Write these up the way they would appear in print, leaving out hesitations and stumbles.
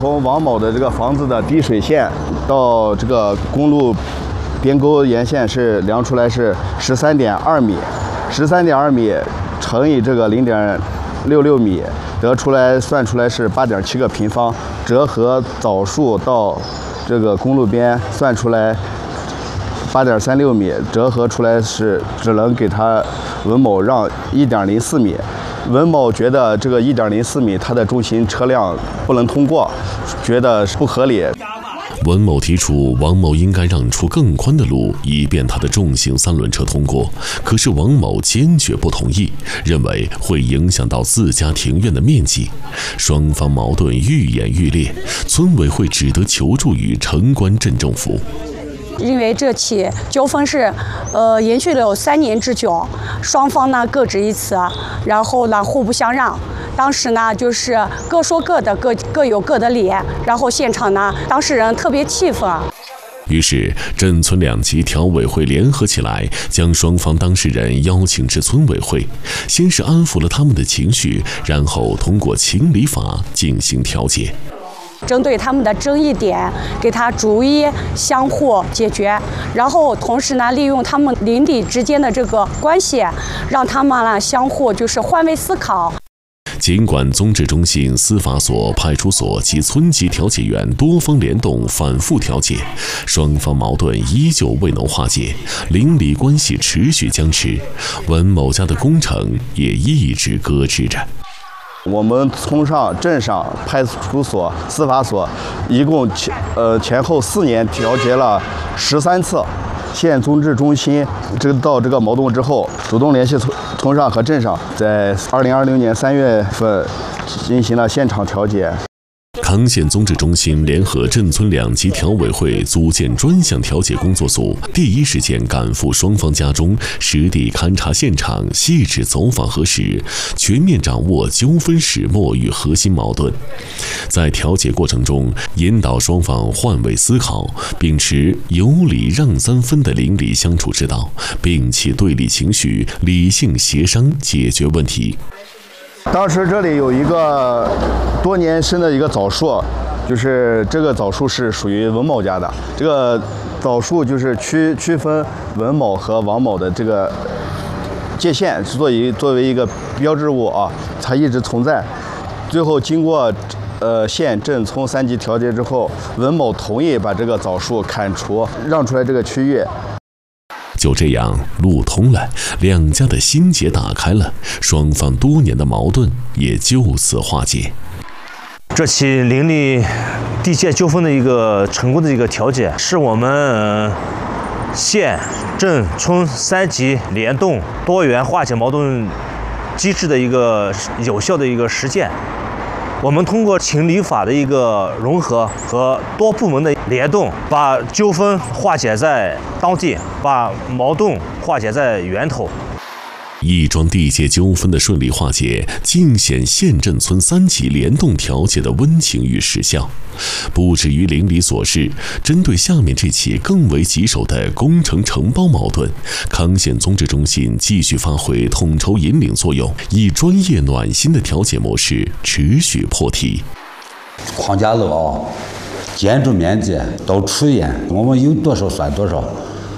从王某的这个房子的滴水线到这个公路边沟沿线是量出来是13.2米，13.2米乘以这个0.66米，算出来是8.7个平方，折合枣树到这个公路边算出来8.36米，折合出来是只能给他文某让1.04米。文某觉得这个1.04米他的重型车辆不能通过，觉得不合理。 文某提出王某应该让出更宽的路，以便他的重型3轮车通过。可是王某坚决不同意，认为会影响到自家庭院的面积。双方矛盾愈演愈烈，村委会只得求助于城关镇政府。 因为这起纠纷是，延续了有3年之久，双方呢各执一词，然后呢互不相让。当时呢就是各说各的，各有各的理，然后现场呢当事人特别气愤。 于是镇村2级调委会联合起来，将双方当事人邀请至村委会，先是安抚了他们的情绪，然后通过情理法进行调解。 针对他们的争议点，给他逐一相互解决，然后同时呢，利用他们邻里之间的这个关系，让他们呢相互换位思考。 尽管综治中心、司法所、派出所及村级调解员多方联动，反复调解，双方矛盾依旧未能化解，邻里关系持续僵持，文某家的工程也一直搁置着。 我们村上、镇上、派出所、司法所，一共前后4年调解了13次。县综治中心到这个矛盾之后，主动联系村上和镇上，在2020年3月份进行了现场调解。 康县综治中心联合镇村2级调委会组建专项调解工作组，第一时间赶赴双方家中，实地勘察现场，细致走访核实，全面掌握纠纷始末与核心矛盾。在调解过程中，引导双方换位思考，秉持有理让3分的邻里相处之道，摒弃对立情绪，理性协商解决问题。 当时这里有一个多年生的一个枣树，就是这个枣树是属于文某家的。这个枣树就是区分文某和王某的这个界限，作为一个标志物啊，它一直存在。最后经过县、镇、村3级调解之后，文某同意把这个枣树砍除，让出来这个区域。 就这样，路通了，2家的心结打开了，双方多年的矛盾也就此化解。 这起邻里地界纠纷的一个成功的一个调解，是我们县、镇、村3级联动多元化解矛盾机制的一个有效的一个实践。我们通过情理法的一个融合和多部门的联动，把纠纷化解在当地，把矛盾化解在源头。 一桩地界纠纷的顺利化解，尽显县镇村3级联动调解的温情与实效。不止于邻里琐事，针对下面这起更为棘手的工程承包矛盾，康县综治中心继续发挥统筹引领作用，以专业暖心的调解模式持续破题。 框架楼建筑面积都出现，我们有多少算多少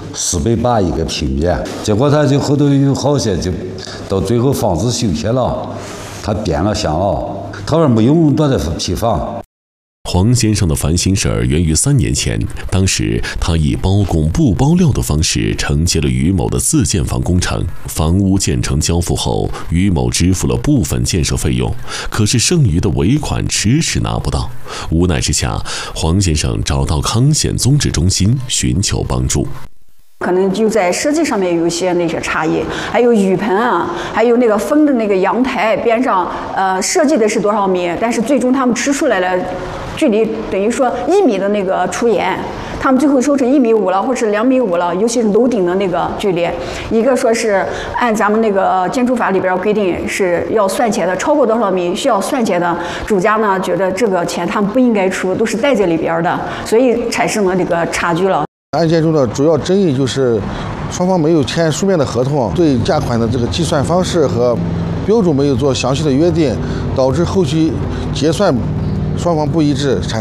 ，480一个平米，结果他就后头有好些就到最后房子修起了，他变了相了，他说没用多的批房。 黄先生的烦心事儿源于3年前，当时他以包工不包料的方式承接了于某的自建房工程，房屋建成交付后，于某支付了部分建设费用，可是剩余的尾款迟迟拿不到。无奈之下，黄先生找到康县综治中心寻求帮助。 可能就在设计上面有一些那些差异，还有雨棚啊，还有那个分的那个阳台边上，设计的是多少米，但是最终他们吃出来了距离等于说1米的那个出檐，他们最后收成1.5米了，或者2.5米了，尤其是楼顶的那个距离，一个说是按咱们那个建筑法里边规定是要算钱的，超过多少米需要算钱的，主家呢觉得这个钱他们不应该出，都是带在里边的，所以产生了这个差距了。 案件中的主要争议就是双方没有签书面的合同，对价款的这个计算方式和标准没有做详细的约定，导致后期结算双方不一致，产